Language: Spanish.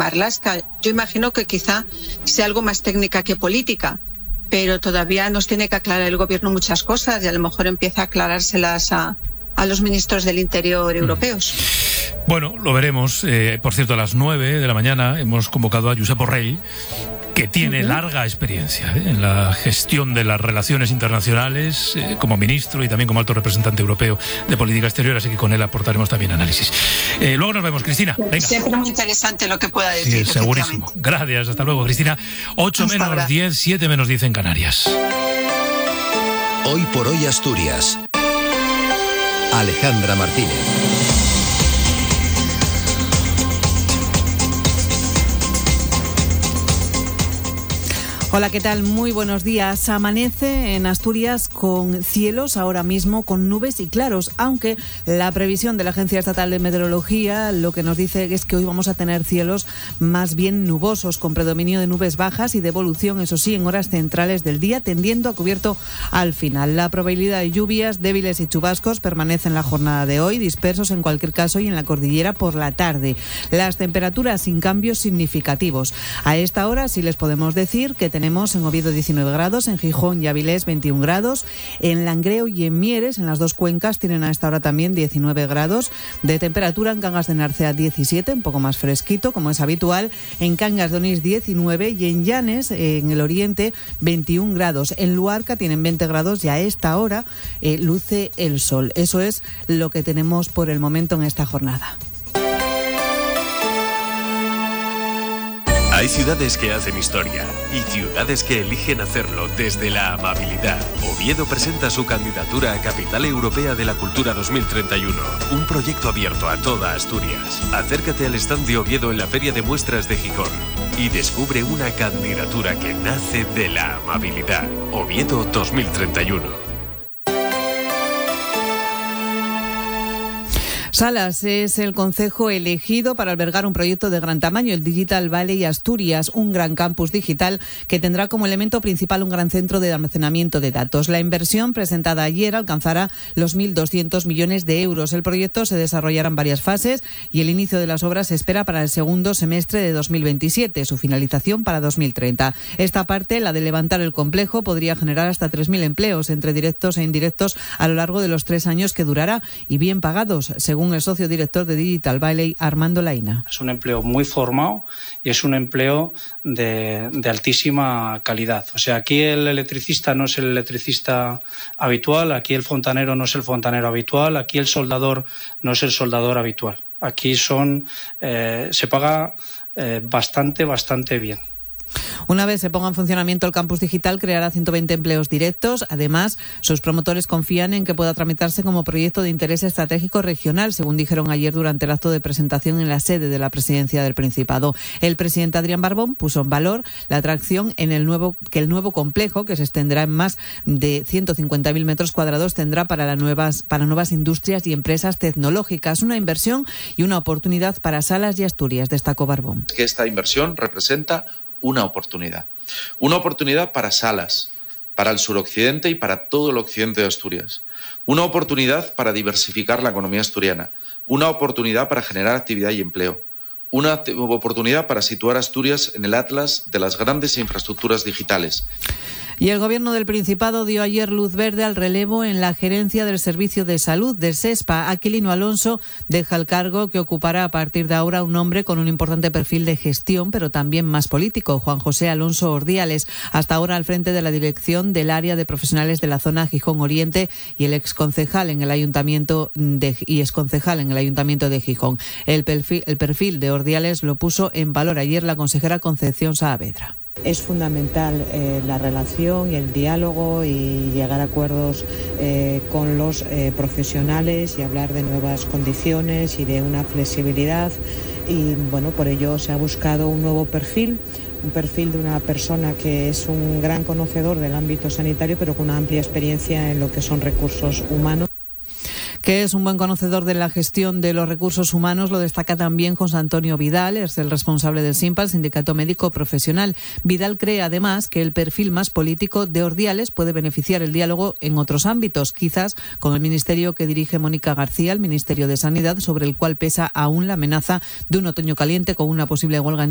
firmarlas. Yo imagino que quizá sea algo más técnica que política, pero todavía nos tiene que aclarar el gobierno muchas cosas y a lo mejor empieza a aclarárselas a los ministros del Interior europeos. Bueno, lo veremos. Por cierto, a las 9 de la mañana hemos convocado a Josep Borrell, que tiene larga experiencia en la gestión de las relaciones internacionales como ministro y también como alto representante europeo de política exterior, así que con él aportaremos también análisis. Luego nos vemos, Cristina. Venga. Siempre muy interesante lo que pueda decir. Sí, segurísimo. Gracias, hasta luego, Cristina. 8 Hasta menos ahora. 10, 7 menos 10 en Canarias. Hoy por hoy Asturias. Alejandra Martínez. Hola, ¿qué tal? Muy buenos días. Amanece en Asturias con cielos ahora mismo, con nubes y claros, aunque la previsión de la Agencia Estatal de Meteorología lo que nos dice es que hoy vamos a tener cielos más bien nubosos, con predominio de nubes bajas y de evolución, eso sí, en horas centrales del día, tendiendo a cubierto al final. La probabilidad de lluvias débiles y chubascos permanece en la jornada de hoy, dispersos en cualquier caso y en la cordillera por la tarde. Las temperaturas sin cambios significativos. A esta hora sí les podemos decir que tenemos en Oviedo 19 grados, en Gijón y Avilés 21 grados, en Langreo y en Mieres, en las dos cuencas, tienen a esta hora también 19 grados de temperatura. En Cangas de Narcea 17, un poco más fresquito, como es habitual. En Cangas de Onís 19 y en Llanes, en el oriente, 21 grados. En Luarca tienen 20 grados y a esta hora luce el sol. Eso es lo que tenemos por el momento en esta jornada. Hay ciudades que hacen historia y ciudades que eligen hacerlo desde la amabilidad. Oviedo presenta su candidatura a Capital Europea de la Cultura 2031, un proyecto abierto a toda Asturias. Acércate al stand de Oviedo en la Feria de Muestras de Gijón y descubre una candidatura que nace de la amabilidad. Oviedo 2031. Salas es el concejo elegido para albergar un proyecto de gran tamaño, el Digital Valley Asturias, un gran campus digital que tendrá como elemento principal un gran centro de almacenamiento de datos. La inversión presentada ayer alcanzará los 1.200 millones de euros. El proyecto se desarrollará en varias fases y el inicio de las obras se espera para el segundo semestre de 2027, su finalización para 2030. Esta parte, la de levantar el complejo, podría generar hasta 3.000 empleos entre directos e indirectos a lo largo de los 3 años que durará y bien pagados, según el socio director de Digital Valley, Armando Laina. Es un empleo muy formado y es un empleo de altísima calidad. O sea, aquí el electricista no es el electricista habitual, aquí el fontanero no es el fontanero habitual, aquí el soldador no es el soldador habitual. Aquí se paga bastante bien. Una vez se ponga en funcionamiento el campus digital, creará 120 empleos directos. Además, sus promotores confían en que pueda tramitarse como proyecto de interés estratégico regional, según dijeron ayer durante el acto de presentación en la sede de la Presidencia del Principado. El presidente Adrián Barbón puso en valor la atracción que el nuevo complejo, que se extenderá en más de 150.000 metros cuadrados, tendrá para nuevas industrias y empresas tecnológicas. Una inversión y una oportunidad para Salas y Asturias, destacó Barbón. Que esta inversión representa una oportunidad para Salas, para el suroccidente y para todo el occidente de Asturias. Una oportunidad para diversificar la economía asturiana. Una oportunidad para generar actividad y empleo. Una oportunidad para situar a Asturias en el atlas de las grandes infraestructuras digitales. Y el Gobierno del Principado dio ayer luz verde al relevo en la gerencia del Servicio de Salud del SESPA. Aquilino Alonso deja el cargo que ocupará a partir de ahora un hombre con un importante perfil de gestión, pero también más político, Juan José Alonso Ordiales, hasta ahora al frente de la dirección del área de profesionales de la zona Gijón Oriente y el exconcejal en el Ayuntamiento de Gijón. El perfil de Ordiales lo puso en valor ayer la consejera Concepción Saavedra. Es fundamental la relación y el diálogo y llegar a acuerdos con los profesionales y hablar de nuevas condiciones y de una flexibilidad. Y bueno, por ello se ha buscado un nuevo perfil, un perfil de una persona que es un gran conocedor del ámbito sanitario, pero con una amplia experiencia en lo que son recursos humanos. Que es un buen conocedor de la gestión de los recursos humanos, lo destaca también José Antonio Vidal, es el responsable del SINPA, el Sindicato Médico Profesional. Vidal cree además que el perfil más político de Ordiales puede beneficiar el diálogo en otros ámbitos, quizás con el ministerio que dirige Mónica García, el Ministerio de Sanidad, sobre el cual pesa aún la amenaza de un otoño caliente con una posible huelga